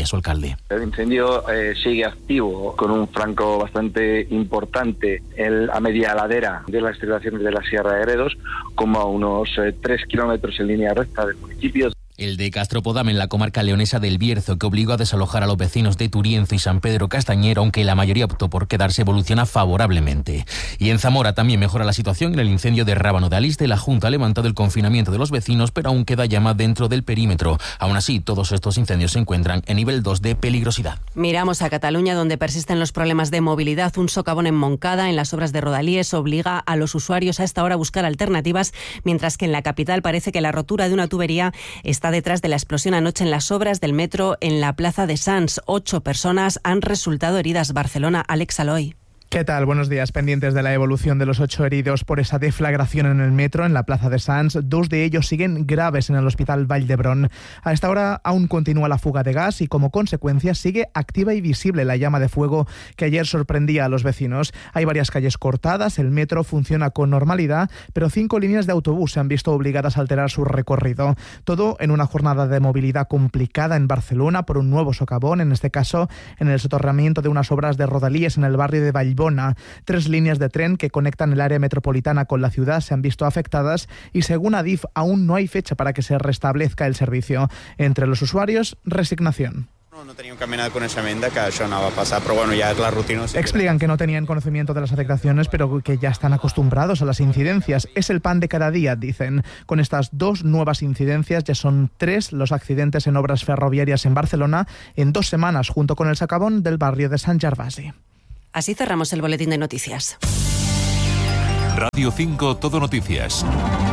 su alcalde. El incendio eh, sigue activo con un flanco bastante importante en, a media ladera de las estribaciones de la Sierra de Gredos, como a unos eh, tres kilómetros en línea recta del municipio. El de Castropodam en la comarca leonesa del Bierzo, que obligó a desalojar a los vecinos de Turienzo y San Pedro Castañero, aunque la mayoría optó por quedarse, evoluciona favorablemente. Y en Zamora también mejora la situación en el incendio de Rábano de Aliste. La Junta ha levantado el confinamiento de los vecinos, pero aún queda llama dentro del perímetro. Aún así, todos estos incendios se encuentran en nivel dos de peligrosidad. Miramos a Cataluña, donde persisten los problemas de movilidad. Un socavón en Moncada, en las obras de Rodalies, obliga a los usuarios a esta hora a buscar alternativas, mientras que en la capital parece que la rotura de una tubería está detrás de la explosión anoche en las obras del metro en la plaza de Sants. Ocho personas han resultado heridas. Barcelona, Alex Aloy. ¿Qué tal? Buenos días. Pendientes de la evolución de los ocho heridos por esa deflagración en el metro en la plaza de Sants, dos de ellos siguen graves en el hospital Vall d'Hebron. A esta hora aún continúa la fuga de gas y como consecuencia sigue activa y visible la llama de fuego que ayer sorprendía a los vecinos. Hay varias calles cortadas, el metro funciona con normalidad, pero cinco líneas de autobús se han visto obligadas a alterar su recorrido. Todo en una jornada de movilidad complicada en Barcelona por un nuevo socavón, en este caso en el soterramiento de unas obras de Rodalies en el barrio de Vallbona. Tres líneas de tren que conectan el área metropolitana con la ciudad se han visto afectadas y según Adif aún no hay fecha para que se restablezca el servicio. Entre los usuarios, resignación. No, no teníem cap mena de coneixement de que això anava a passar, però bueno, ja és la rutina. Explican que no tenían conocimiento de las afectaciones, pero que ya están acostumbrados a las incidencias. Es el pan de cada día, dicen. Con estas dos nuevas incidencias ya son tres los accidentes en obras ferroviarias en Barcelona en dos semanas, junto con el socavón del barrio de Sant Gervasi. Así cerramos el boletín de noticias. Radio cinco Todo Noticias.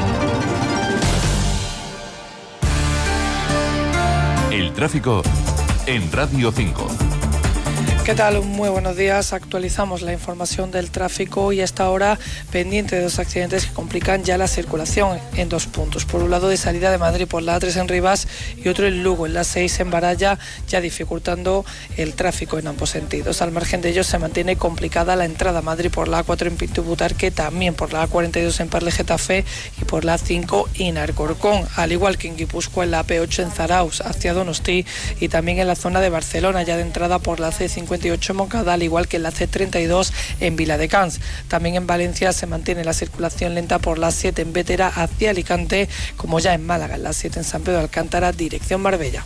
El tráfico en Radio cinco. ¿Qué tal? Muy buenos días. Actualizamos la información del tráfico y hasta ahora pendiente de dos accidentes que complican ya la circulación en dos puntos. Por un lado de salida de Madrid por la A tres en Rivas y otro en Lugo, en la seis en Baralla, ya dificultando el tráfico en ambos sentidos. Al margen de ello se mantiene complicada la entrada a Madrid por la A cuatro en Pinto Butarque, también por la A cuarenta y dos en Parle Getafe y por la A cinco en Alcorcón, al igual que en Guipúzcoa en la A P ocho en Zarauz hacia Donosti y también en la zona de Barcelona, ya de entrada por la C cincuenta y ocho en Moncada, al igual que en la C treinta y dos en Viladecans. También en Valencia se mantiene la circulación lenta por la siete en Bétera hacia Alicante, como ya en Málaga, en la siete en San Pedro de Alcántara, dirección Marbella.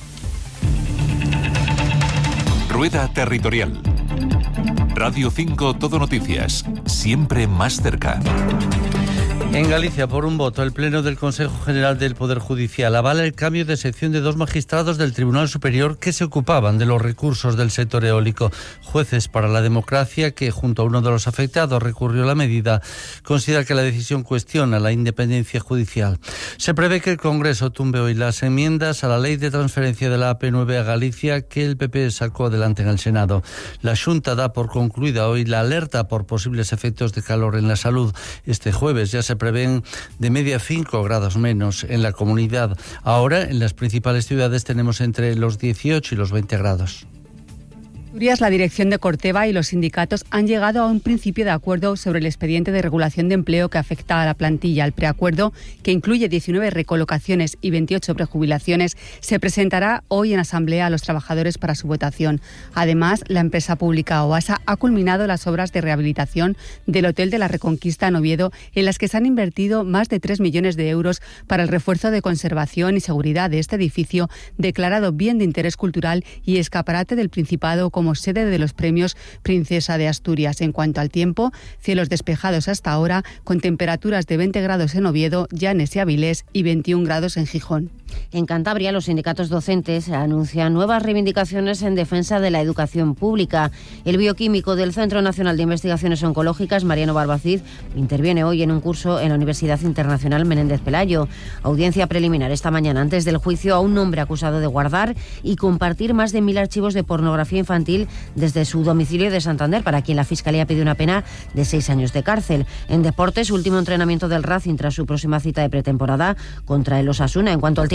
Rueda territorial. Radio cinco Todo Noticias, siempre más cerca. En Galicia, por un voto, el Pleno del Consejo General del Poder Judicial avala el cambio de sección de dos magistrados del Tribunal Superior que se ocupaban de los recursos del sector eólico. Jueces para la Democracia, que junto a uno de los afectados recurrió la medida, considera que la decisión cuestiona la independencia judicial. Se prevé que el Congreso tumbe hoy las enmiendas a la ley de transferencia de la A P nueve a Galicia que el P P sacó adelante en el Senado. La Xunta da por concluida hoy la alerta por posibles efectos de calor en la salud. Este jueves ya se prevén de media cinco grados menos en la comunidad. Ahora, en las principales ciudades tenemos entre los dieciocho y los veinte grados. La dirección de Corteva y los sindicatos han llegado a un principio de acuerdo sobre el expediente de regulación de empleo que afecta a la plantilla. El preacuerdo, que incluye diecinueve recolocaciones y veintiocho prejubilaciones, se presentará hoy en asamblea a los trabajadores para su votación. Además, la empresa pública Oasa ha culminado las obras de rehabilitación del Hotel de la Reconquista en Oviedo, en las que se han invertido más de tres millones de euros para el refuerzo de conservación y seguridad de este edificio, declarado bien de interés cultural y escaparate del Principado como sede de los premios Princesa de Asturias. En cuanto al tiempo, cielos despejados hasta ahora, con temperaturas de veinte grados en Oviedo, Llanes y Avilés y veintiún grados en Gijón. En Cantabria, los sindicatos docentes anuncian nuevas reivindicaciones en defensa de la educación pública. El bioquímico del Centro Nacional de Investigaciones Oncológicas, Mariano Barbacid, interviene hoy en un curso en la Universidad Internacional Menéndez Pelayo. Audiencia preliminar esta mañana antes del juicio a un hombre acusado de guardar y compartir más de mil archivos de pornografía infantil desde su domicilio de Santander, para quien la Fiscalía pide una pena de seis años de cárcel. En deportes, último entrenamiento del Racing tras su próxima cita de pretemporada contra el Osasuna. En cuanto al tiempo,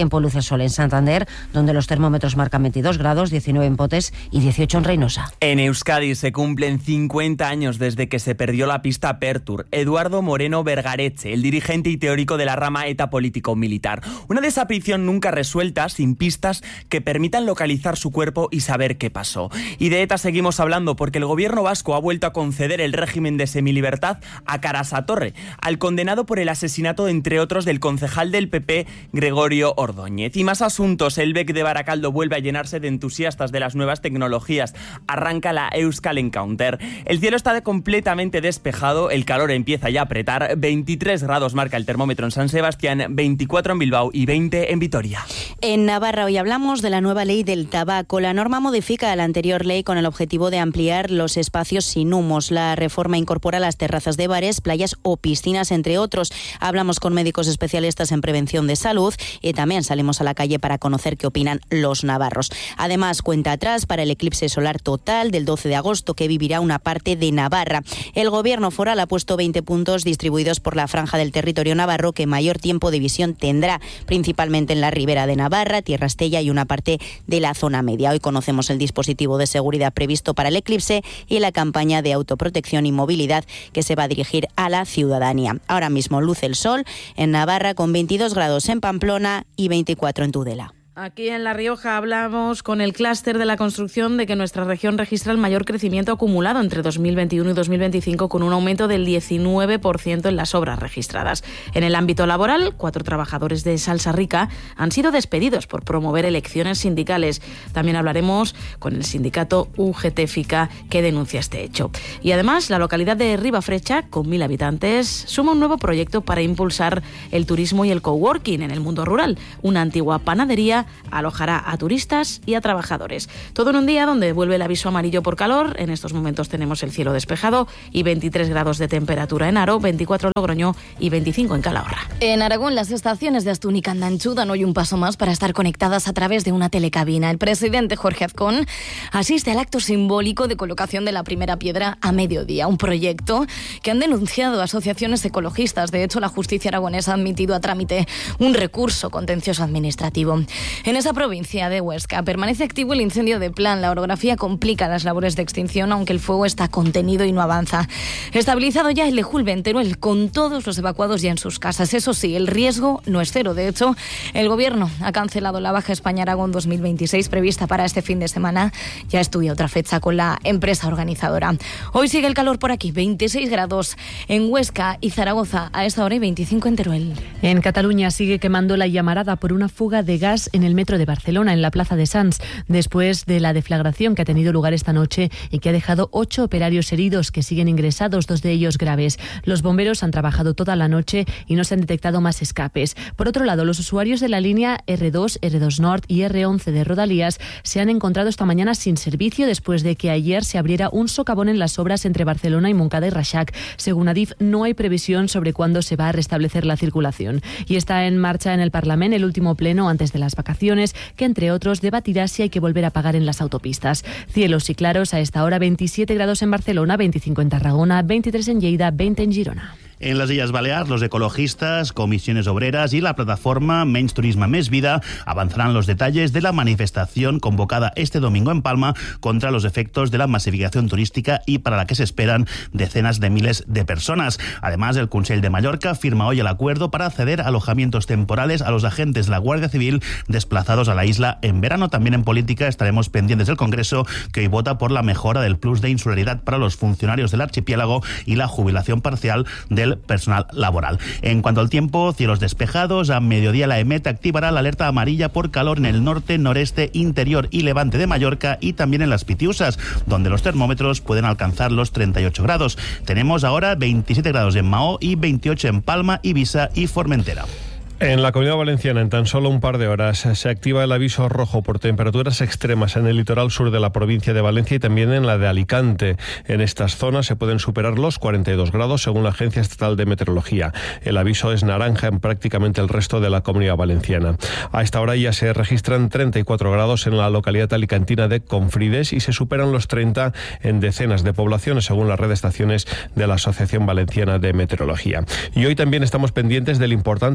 tiempo luce el sol en Santander, donde los termómetros marcan veintidós grados, diecinueve en Potes y dieciocho en Reynosa. En Euskadi se cumplen cincuenta años desde que se perdió la pista Pertur. Eduardo Moreno Vergareche, el dirigente y teórico de la rama ETA político-militar. Una desaparición nunca resuelta, sin pistas que permitan localizar su cuerpo y saber qué pasó. Y de ETA seguimos hablando porque el gobierno vasco ha vuelto a conceder el régimen de semilibertad a Carasatorre, al condenado por el asesinato, entre otros, del concejal del P P, Gregorio Ordóñez. Y más asuntos. El B E C de Baracaldo vuelve a llenarse de entusiastas de las nuevas tecnologías. Arranca la Euskal Encounter. El cielo está completamente despejado, el calor empieza ya a apretar. veintitrés grados marca el termómetro en San Sebastián, veinticuatro en Bilbao y veinte en Vitoria. En Navarra hoy hablamos de la nueva ley del tabaco. La norma modifica la anterior ley con el objetivo de ampliar los espacios sin humos. La reforma incorpora las terrazas de bares, playas o piscinas, entre otros. Hablamos con médicos especialistas en prevención de salud y también salimos a la calle para conocer qué opinan los navarros. Además, cuenta atrás para el eclipse solar total del doce de agosto que vivirá una parte de Navarra. El gobierno foral ha puesto veinte puntos distribuidos por la franja del territorio navarro que mayor tiempo de visión tendrá, principalmente en la ribera de Navarra, Tierra Estella y una parte de la zona media. Hoy conocemos el dispositivo de seguridad previsto para el eclipse y la campaña de autoprotección y movilidad que se va a dirigir a la ciudadanía. Ahora mismo luce el sol en Navarra con veintidós grados en Pamplona y veinticuatro en Tudela. Aquí en La Rioja hablamos con el clúster de la construcción de que nuestra región registra el mayor crecimiento acumulado entre dos mil veintiuno y dos mil veinticinco, con un aumento del diecinueve por ciento en las obras registradas. En el ámbito laboral, cuatro trabajadores de Salsa Rica han sido despedidos por promover elecciones sindicales. También hablaremos con el sindicato U G T FICA que denuncia este hecho. Y además, la localidad de Ribafrecha, con mil habitantes, suma un nuevo proyecto para impulsar el turismo y el coworking en el mundo rural. Una antigua panadería alojará a turistas y a trabajadores. Todo en un día donde vuelve el aviso amarillo por calor. En estos momentos tenemos el cielo despejado y veintitrés grados de temperatura en Aro, veinticuatro en Logroño y veinticinco en Calahorra. En Aragón, las estaciones de Astún y Candanchú dan hoy un paso más para estar conectadas a través de una telecabina. El presidente Jorge Azcón asiste al acto simbólico de colocación de la primera piedra a mediodía, un proyecto que han denunciado asociaciones ecologistas. De hecho, la justicia aragonesa ha admitido a trámite un recurso contencioso administrativo. En esa provincia de Huesca permanece activo el incendio de Plan. La orografía complica las labores de extinción, aunque el fuego está contenido y no avanza. Estabilizado ya el Lejulbe en Teruel, con todos los evacuados ya en sus casas. Eso sí, el riesgo no es cero. De hecho, el Gobierno ha cancelado la Baja España-Aragón dos mil veintiséis prevista para este fin de semana. Ya estudia otra fecha con la empresa organizadora. Hoy sigue el calor por aquí, veintiséis grados en Huesca y Zaragoza a esta hora y veinticinco en Teruel. En Cataluña sigue quemando la llamarada por una fuga de gas en el metro de Barcelona, en la plaza de Sants, después de la deflagración que ha tenido lugar esta noche y que ha dejado ocho operarios heridos que siguen ingresados, dos de ellos graves. Los bomberos han trabajado toda la noche y no se han detectado más escapes. Por otro lado, los usuarios de la línea R dos, R dos Nord y R once de Rodalías se han encontrado esta mañana sin servicio después de que ayer se abriera un socavón en las obras entre Barcelona y Montcada y Reixac. Según Adif, no hay previsión sobre cuándo se va a restablecer la circulación. Y está en marcha en el Parlamento el último pleno antes de las vacaciones, que entre otros debatirá si hay que volver a pagar en las autopistas. Cielos y claros a esta hora, veintisiete grados en Barcelona, veinticinco en Tarragona, veintitrés en Lleida, veinte en Girona. En las Illes Balears, los ecologistas, comisiones obreras y la plataforma Menys Turisme Més Vida avanzarán los detalles de la manifestación convocada este domingo en Palma contra los efectos de la masificación turística y para la que se esperan decenas de miles de personas. Además, el Consell de Mallorca firma hoy el acuerdo para ceder alojamientos temporales a los agentes de la Guardia Civil desplazados a la isla en verano. También en política estaremos pendientes del Congreso, que hoy vota por la mejora del plus de insularidad para los funcionarios del archipiélago y la jubilación parcial del personal laboral. En cuanto al tiempo, cielos despejados. A mediodía la EMET activará la alerta amarilla por calor en el norte, noreste, interior y levante de Mallorca y también en las Pitiusas, donde los termómetros pueden alcanzar los treinta y ocho grados. Tenemos ahora veintisiete grados en Mahó y veintiocho en Palma, Ibiza y Formentera. En la Comunidad Valenciana, en tan solo un par de horas, se activa el aviso rojo por temperaturas extremas en el litoral sur de la provincia de Valencia y también en la de Alicante. En estas zonas se pueden superar los cuarenta y dos grados, según la Agencia Estatal de Meteorología. El aviso es naranja en prácticamente el resto de la Comunidad Valenciana. A esta hora ya se registran treinta y cuatro grados en la localidad alicantina de Confrides y se superan los treinta en decenas de poblaciones, según la red de estaciones de la Asociación Valenciana de Meteorología. Y hoy también estamos pendientes del importante anuncio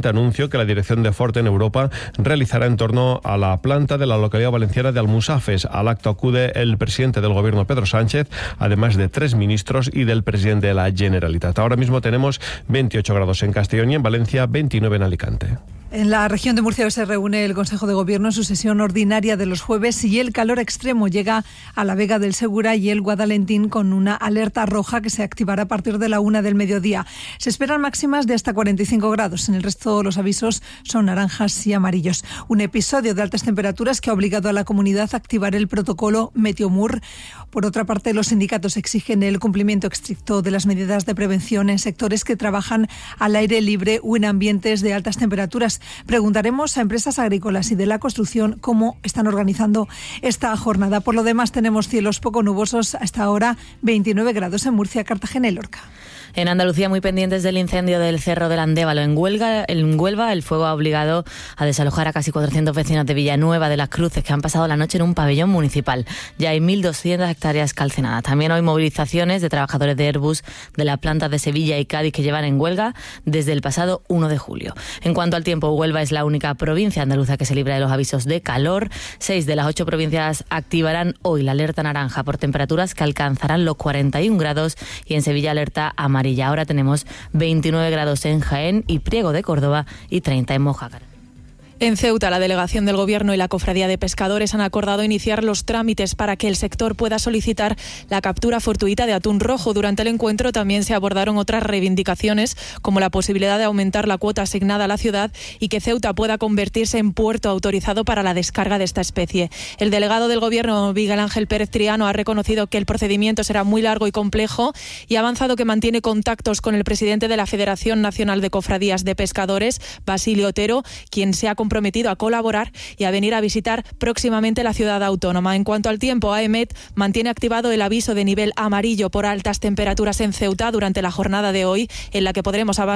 recorrido que la dirección de Ford en Europa realizará en torno a la planta de la localidad valenciana de Almusafes. Al acto acude el presidente del gobierno, Pedro Sánchez, además de tres ministros y del presidente de la Generalitat. Ahora mismo tenemos veintiocho grados en Castellón y en Valencia, veintinueve en Alicante. En la región de Murcia se reúne el Consejo de Gobierno en su sesión ordinaria de los jueves y el calor extremo llega a la Vega del Segura y el Guadalentín con una alerta roja que se activará a partir de la una del mediodía. Se esperan máximas de hasta cuarenta y cinco grados. En el resto los avisos son naranjas y amarillos. Un episodio de altas temperaturas que ha obligado a la comunidad a activar el protocolo Meteomur. Por otra parte, los sindicatos exigen el cumplimiento estricto de las medidas de prevención en sectores que trabajan al aire libre o en ambientes de altas temperaturas. Preguntaremos a empresas agrícolas y de la construcción cómo están organizando esta jornada. Por lo demás, tenemos cielos poco nubosos hasta ahora, veintinueve grados en Murcia, Cartagena y Lorca. En Andalucía, muy pendientes del incendio del Cerro del Andévalo. En Huelva, en Huelva, el fuego ha obligado a desalojar a casi cuatrocientos vecinos de Villanueva de las Cruces que han pasado la noche en un pabellón municipal. Ya hay mil doscientas hectáreas calcinadas. También hay movilizaciones de trabajadores de Airbus de las plantas de Sevilla y Cádiz que llevan en huelga desde el pasado uno de julio. En cuanto al tiempo, Huelva es la única provincia andaluza que se libra de los avisos de calor. Seis de las ocho provincias activarán hoy la alerta naranja por temperaturas que alcanzarán los cuarenta y un grados y en Sevilla alerta amarilla. Ahora tenemos veintinueve grados en Jaén y Priego de Córdoba y treinta en Mojácar. En Ceuta, la delegación del Gobierno y la Cofradía de Pescadores han acordado iniciar los trámites para que el sector pueda solicitar la captura fortuita de atún rojo. Durante el encuentro también se abordaron otras reivindicaciones, como la posibilidad de aumentar la cuota asignada a la ciudad y que Ceuta pueda convertirse en puerto autorizado para la descarga de esta especie. El delegado del Gobierno, Miguel Ángel Pérez Triano, ha reconocido que el procedimiento será muy largo y complejo y ha avanzado que mantiene contactos con el presidente de la Federación Nacional de Cofradías de Pescadores, Basilio Otero, quien se ha comprometido a colaborar y a venir a visitar próximamente la ciudad autónoma. En cuanto al tiempo, AEMET mantiene activado el aviso de nivel amarillo por altas temperaturas en Ceuta durante la jornada de hoy, en la que podremos avanzar